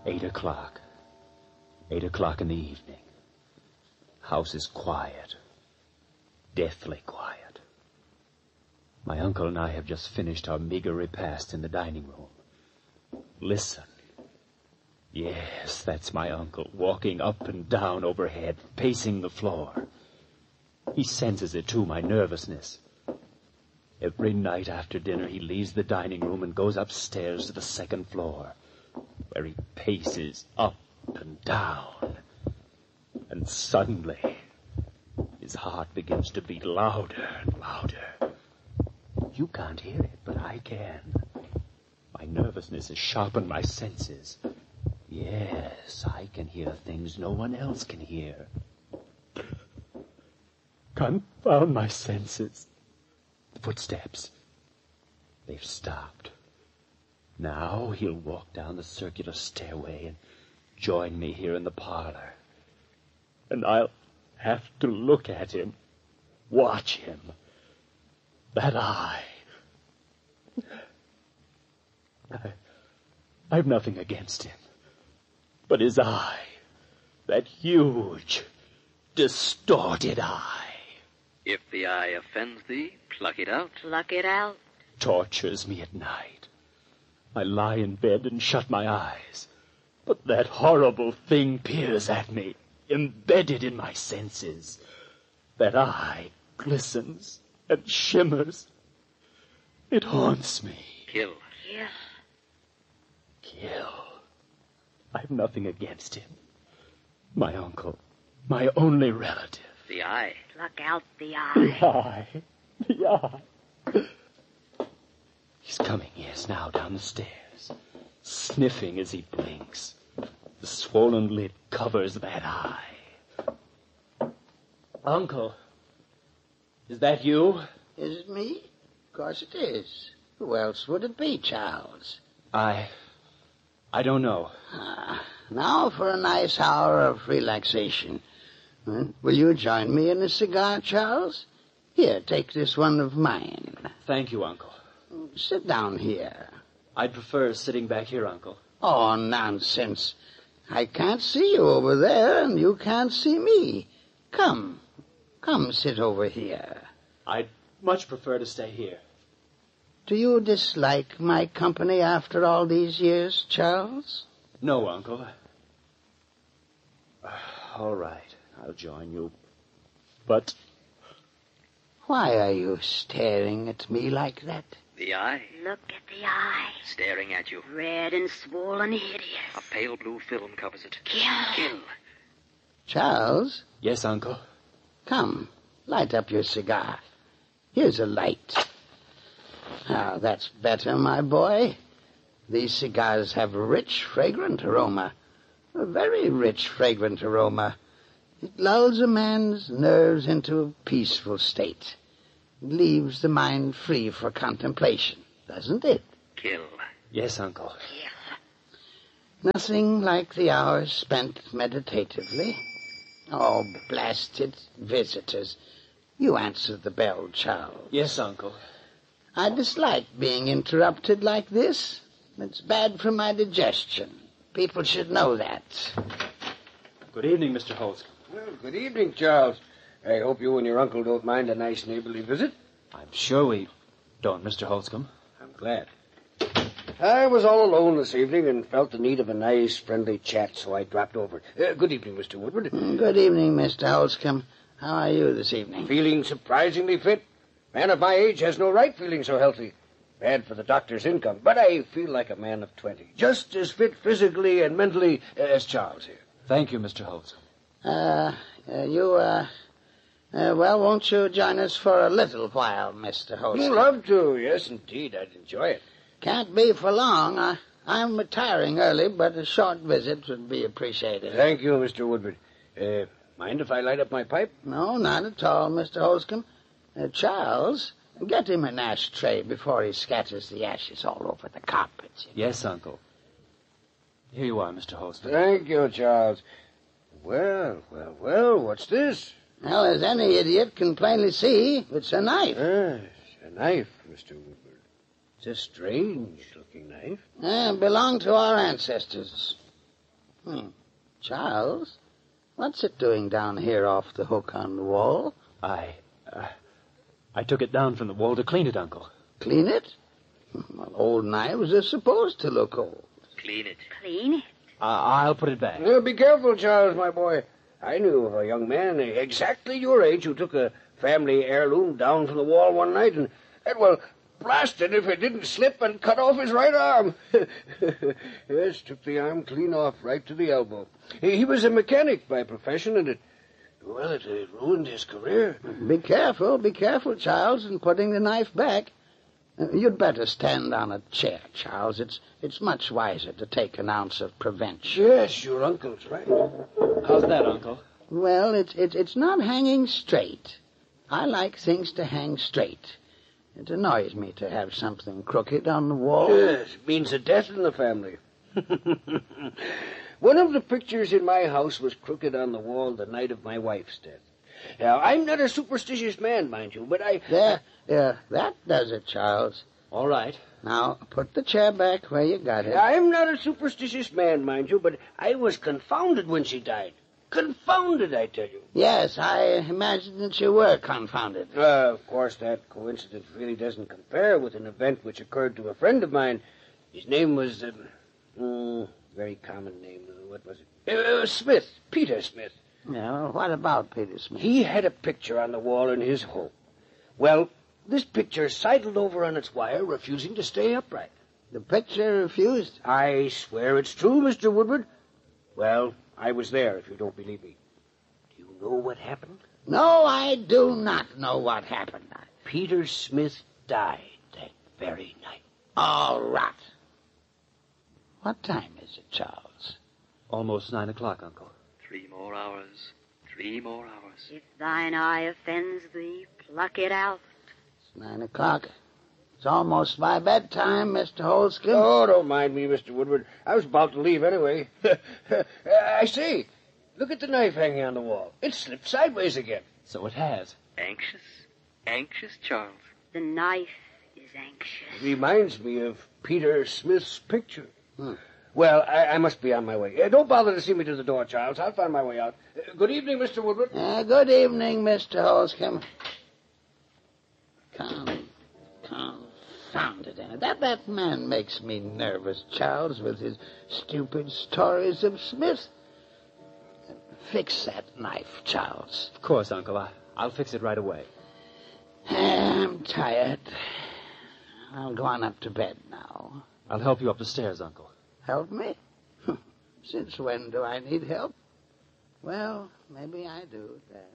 8:00. 8:00 in the evening. House is quiet. Deathly quiet. My uncle and I have just finished our meager repast in the dining room. Listen. Yes, that's my uncle, walking up and down overhead, pacing the floor. He senses it, too, my nervousness. Every night after dinner, he leaves the dining room and goes upstairs to the second floor, where he paces up and down. And suddenly, his heart begins to beat louder and louder. You can't hear it, but I can. My nervousness has sharpened my senses. Yes, I can hear things no one else can hear. Confound my senses. Footsteps. They've stopped. Now he'll walk down the circular stairway and join me here in the parlor. And I'll have to look at him, watch him. That eye. I've nothing against him. But his eye, that huge, distorted eye. If the eye offends thee, pluck it out. Pluck it out. Tortures me at night. I lie in bed and shut my eyes. But that horrible thing peers at me, embedded in my senses. That eye glistens and shimmers. It haunts me. Kill. Kill. Kill. I've nothing against him. My uncle, my only relative. The eye. Pluck out the The eye. eye. The eye. He's coming, yes, now down the stairs, sniffing as he blinks. The swollen lid covers that eye. Uncle, is that you? Is it me? Of course it is. Who else would it be, Charles? I don't know. Now for a nice hour of relaxation. Will you join me in a cigar, Charles? Here, take this one of mine. Thank you, Uncle. Sit down here. I'd prefer sitting back here, Uncle. Oh, nonsense. I can't see you over there, and you can't see me. Come, sit over here. I'd much prefer to stay here. Do you dislike my company after all these years, Charles? No, Uncle. All right, I'll join you. But why are you staring at me like that? The eye. Look at the eye. Staring at you. Red and swollen hideous. A pale blue film covers it. Kill. Charles? Yes, Uncle. Come, light up your cigar. Here's a light. Now, that's better, my boy. These cigars have a rich, fragrant aroma. A very rich, fragrant aroma. It lulls a man's nerves into a peaceful state. It leaves the mind free for contemplation, doesn't it? Kill. Yes, Uncle. Nothing like the hours spent meditatively. Oh, blasted visitors. You answer the bell, Charles. Yes, Uncle. I dislike being interrupted like this. It's bad for my digestion. People should know that. Good evening, Mr. Holscomb. Well, good evening, Charles. I hope you and your uncle don't mind a nice neighborly visit. I'm sure we don't, Mr. Holscomb. I'm glad. I was all alone this evening and felt the need of a nice, friendly chat, so I dropped over. Good evening, Mr. Woodward. Good evening, Mr. Holscomb. How are you this evening? Feeling surprisingly fit. Man of my age has no right feeling so healthy. Bad for the doctor's income, but I feel like a man of 20. Just as fit physically and mentally as Charles here. Thank you, Mr. Holscomb. Well, won't you join us for a little while, Mr. Holscomb? Love to. Yes, indeed. I'd enjoy it. Can't be for long. I'm retiring early, but a short visit would be appreciated. Thank you, Mr. Woodward. Mind if I light up my pipe? No, not at all, Mr. Holscomb. Charles, get him an ashtray before he scatters the ashes all over the carpet. Yes, Uncle. Here you are, Mr. Holscomb. Thank you, Charles. Well, what's this? Well, as any idiot can plainly see, it's a knife. Yes, a knife, Mr. Woodward. It's a strange-looking knife. Belonged to our ancestors. Charles, what's it doing down here off the hook on the wall? I took it down from the wall to clean it, Uncle. Clean it? Well, old knives are supposed to look old. Clean it. Clean it. I'll put it back. Be careful, Charles, my boy. I knew of a young man exactly your age who took a family heirloom down from the wall one night and well, blasted if it didn't slip and cut off his right arm. Yes, took the arm clean off, right to the elbow. He was a mechanic by profession, and it ruined his career. Be careful, Charles, in putting the knife back. You'd better stand on a chair, Charles. It's much wiser to take an ounce of prevention. Yes, your uncle's right. How's that, Uncle? Well, it's not hanging straight. I like things to hang straight. It annoys me to have something crooked on the wall. Yes, it means a death in the family. One of the pictures in my house was crooked on the wall the night of my wife's death. Now, I'm not a superstitious man, mind you, but There, that does it, Charles. All right. Now, put the chair back where you got it. I'm not a superstitious man, mind you, but I was confounded when she died. Confounded, I tell you. Yes, I imagine that you were confounded. Of course, that coincidence really doesn't compare with an event which occurred to a friend of mine. His name was, very common name. What was it? Smith. Peter Smith. Yeah, well, what about Peter Smith? He had a picture on the wall in his home. Well, this picture sidled over on its wire, refusing to stay upright. The picture refused? I swear it's true, Mr. Woodward. Well, I was there, if you don't believe me. Do you know what happened? No, I do not know what happened. Peter Smith died that very night. All right. What time is it, Charles? Almost 9 o'clock, Uncle. 3 more hours. 3 more hours. If thine eye offends thee, pluck it out. It's 9 o'clock. It's almost my bedtime, Mr. Holscomb. Oh, don't mind me, Mr. Woodward. I was about to leave anyway. I say, look at the knife hanging on the wall. It slipped sideways again. So it has. Anxious? Anxious, Charles. The knife is anxious. It reminds me of Peter Smith's picture. Well, I must be on my way. Don't bother to see me to the door, Charles. I'll find my way out. Good evening, Mr. Woodward. Good evening, Mr. Holscomb. Confounded. That man makes me nervous, Charles, with his stupid stories of Smith. Fix that knife, Charles. Of course, Uncle. I'll fix it right away. I'm tired. I'll go on up to bed now. I'll help you up the stairs, Uncle. Help me? Since when do I need help? Well, maybe I do,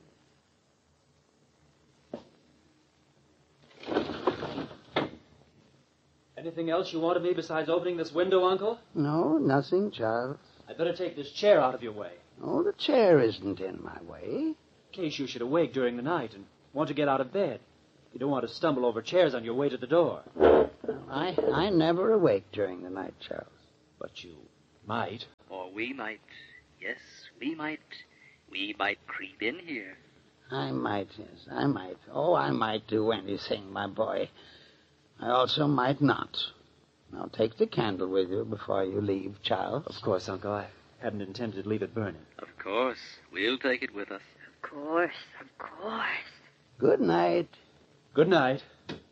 Dad. Anything else you want of me besides opening this window, Uncle? No, nothing, Charles. I'd better take this chair out of your way. Oh, the chair isn't in my way. In case you should awake during the night and want to get out of bed. You don't want to stumble over chairs on your way to the door. Well, I never awake during the night, Charles. But you might. Or we might. Yes, we might. We might creep in here. I might, yes, I might. Oh, I might do anything, my boy. I also might not. Now, take the candle with you before you leave, Charles. Of course, Uncle. I hadn't intended to leave it burning. Of course. We'll take it with us. Of course, of course. Good night. Good night.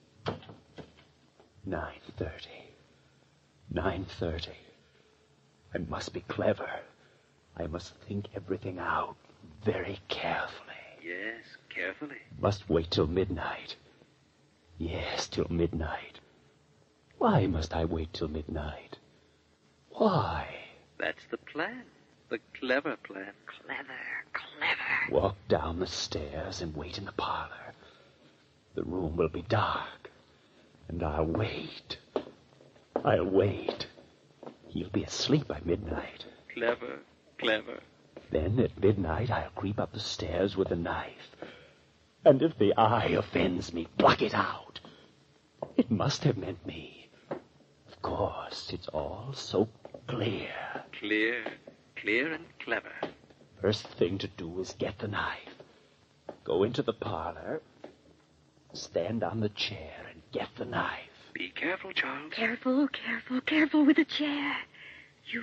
9:30. 9:30. I must be clever. I must think everything out very carefully. Yes, carefully. Must wait till midnight. Yes, till midnight. Why must I wait till midnight? Why? That's the plan. The clever plan. Clever. Walk down the stairs and wait in the parlor. The room will be dark, and I'll wait. I'll wait. He'll be asleep by midnight. Clever. Then at midnight I'll creep up the stairs with a knife. And if the eye offends me, pluck it out. It must have meant me. Of course, it's all so clear. Clear and clever. First thing to do is get the knife. Go into the parlor, stand on the chair, and get the knife. Be careful, Charles. Careful with the chair. You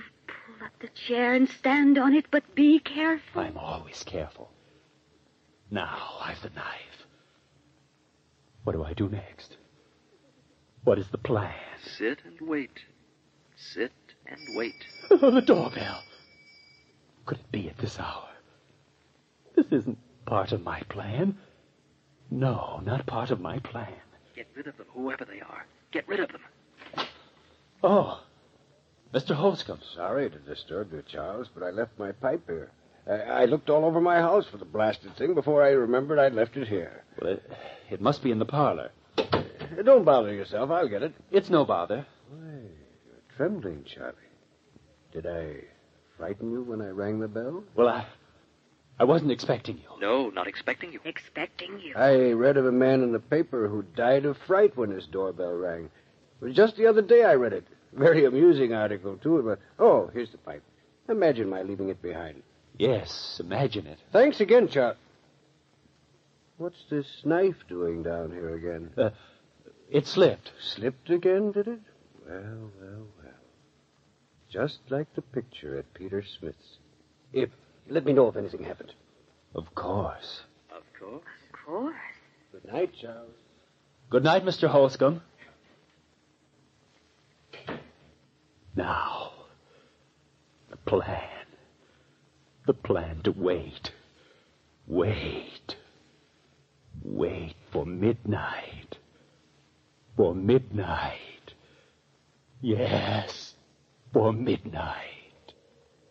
Pull up the chair and stand on it, but be careful. I'm always careful. Now I've the knife. What do I do next? What is the plan? Sit and wait. Sit and wait. The doorbell. Could it be at this hour? This isn't part of my plan. No, not part of my plan. Get rid of them, whoever they are. Get rid of them. Oh, Mr. Holscomb. Sorry to disturb you, Charles, but I left my pipe here. I looked all over my house for the blasted thing before I remembered I'd left it here. Well, it must be in the parlor. Don't bother yourself. I'll get it. It's no bother. Why, you're trembling, Charlie. Did I frighten you when I rang the bell? Well, I wasn't expecting you. No, not expecting you. Expecting you. I read of a man in the paper who died of fright when his doorbell rang. It was just the other day I read it. Very amusing article, too. But, oh, here's the pipe. Imagine my leaving it behind. Yes, imagine it. Thanks again, Charlie. What's this knife doing down here again? It slipped. Slipped again, did it? Well, well, well. Just like the picture at Peter Smith's. Let me know if anything happened. Of course. Of course. Of course. Good night, Charles. Good night, Mr. Holscomb. Now, the plan. The plan to wait. Wait. Wait for midnight. For midnight. Yes, for midnight.